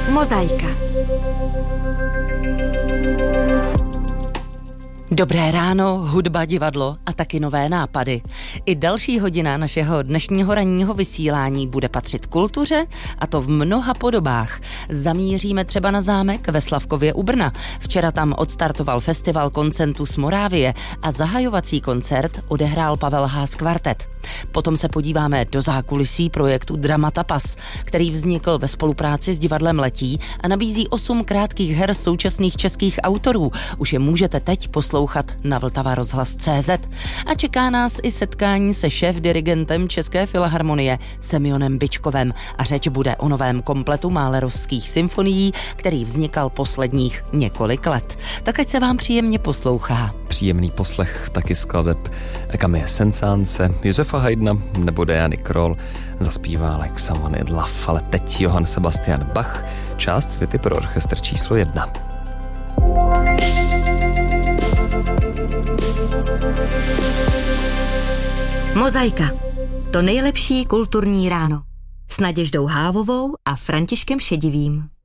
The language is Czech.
Mozaika. Dobré ráno, hudba, divadlo a taky nové nápady. I další hodina našeho dnešního ranního vysílání bude patřit kultuře, a to v mnoha podobách. Zamíříme třeba na zámek ve Slavkově u Brna. Včera tam odstartoval festival Koncentus Moravie a zahajovací koncert odehrál Pavel Haas Kvartet. Potom se podíváme do zákulisí projektu Drama Tapas, který vznikl ve spolupráci s divadlem Letí a nabízí 8 krátkých her současných českých autorů. Už je můžete teď poslouchat na Vltava rozhlas.cz. A čeká nás i setkání se šéfdirigentem České filharmonie Semionem Byčkovem a řeč bude o novém kompletu málerovských symfonií, který vznikal posledních několik let. Tak ať se vám příjemně poslouchá. Příjemný poslech taky skladeb Camille Saint-Saënse, Josefa Haydna nebo Diany Krall, zaspívá Like Someone in Love, ale teď Johann Sebastian Bach, část Suity pro orchestr číslo 1. Mozaika. To nejlepší kulturní ráno. S Naděždou Hávovou a Františkem Šedivým.